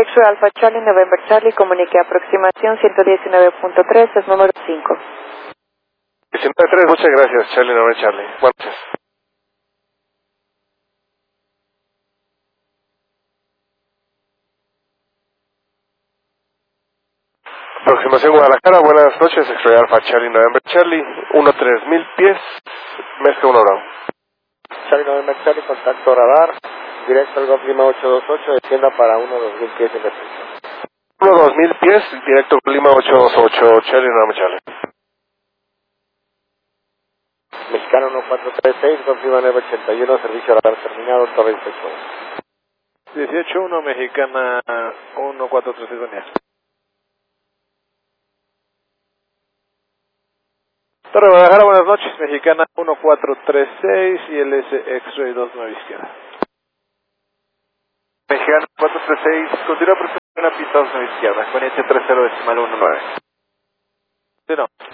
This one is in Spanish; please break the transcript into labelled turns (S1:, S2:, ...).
S1: X-Ray Alpha Charlie, November Charlie, comunique aproximación 119.3, es número 5.
S2: 19.3, muchas gracias, Charlie, November Charlie. Buenas noches. Aproximación Guadalajara, buenas noches, X-Ray Alpha Charlie, November Charlie, 13000 pies, Mezcla 1 Bravo.
S3: Charlie November Charlie, contacto radar, directo al Golf Lima 828, descienda para 1-2000 pies en recepción.
S2: 1-2000 pies, directo Lima 828, Charlie, November Charlie.
S3: Mexicano 1436, Golf Lima 981, servicio radar terminado, torre 18.
S4: 18-1, Mexicana 1436, Daniel. Torre Guadalajara, buenas noches, Mexicana 1436 y el S X-Ray 29 izquierda.
S5: Mexicana 436, continúa por una pista 29 izquierda, con 30 decimal 19.
S4: Sí, no.